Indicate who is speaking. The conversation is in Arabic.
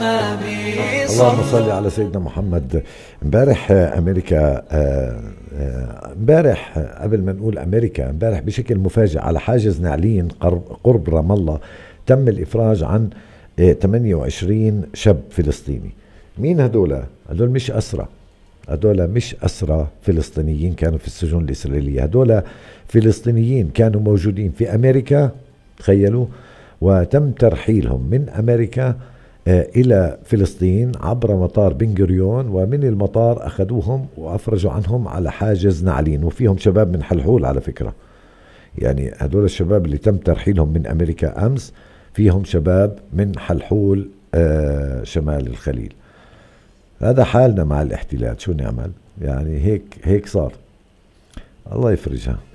Speaker 1: اللهم صل على سيدنا محمد. امبارح امريكا، امبارح قبل ما نقول امريكا، امبارح بشكل مفاجئ على حاجز نعلين قرب رام الله تم الافراج عن 28 شاب فلسطيني. مين هدول؟ هدول مش اسرى، هدول مش اسرى فلسطينيين كانوا في السجون الاسرائيليه، هدول فلسطينيين كانوا موجودين في امريكا، تخيلوا، وتم ترحيلهم من امريكا إلى فلسطين عبر مطار بن غوريون، ومن المطار أخذوهم وأفرجوا عنهم على حاجز نعلين، وفيهم شباب من حلحول على فكرة. يعني هدول الشباب اللي تم ترحيلهم من أمريكا أمس فيهم شباب من حلحول شمال الخليل. هذا حالنا مع الاحتلال، شو نعمل؟ يعني هيك صار. الله يفرجها.